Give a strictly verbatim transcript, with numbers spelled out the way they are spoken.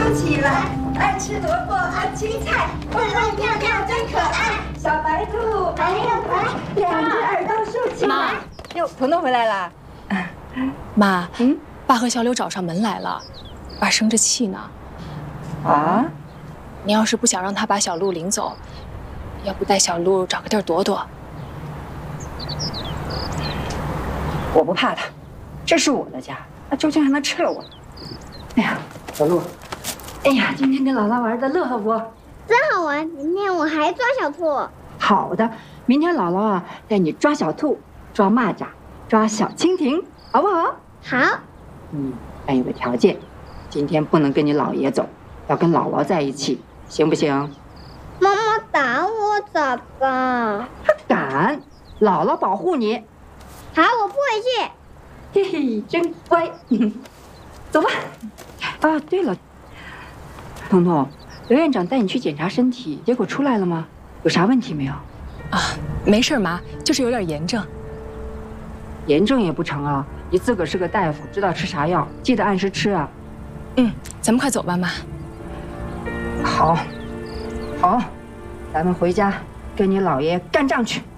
动起来，爱吃萝卜，爱青菜，蹦蹦跳跳真可爱。小白兔白又白，两只耳朵竖起来。哟，彤彤回来了。 妈，嗯，爸和小柳找上门来了，爸生着气呢。 啊？ 你要是不想让他把小鹿领走，要不带小鹿找个地儿躲躲？ 我不怕他，这是我的家，他究竟还能吃了我？哎呀，小鹿，哎呀，今天跟姥姥玩的乐呵不？ 真好玩！明天我还抓小兔。 好的，明天姥姥啊带你抓小兔、抓蚂蚱、抓小蜻蜓，好不好？ 好。 嗯，但有个条件，今天不能跟你姥爷走，要跟姥姥在一起，行不行？ 妈妈打我咋办？ 他敢，姥姥保护你。 好，我不回去。 嘿嘿，真乖。走吧。啊，对了，彤彤，刘院长带你去检查身体，结果出来了吗？有啥问题没有？ 啊，没事，妈，就是有点炎症。 炎症也不成啊！你自个儿是个大夫，知道吃啥药，记得按时吃啊。 嗯，咱们快走吧，妈。 好，好，咱们回家跟你姥爷干仗去。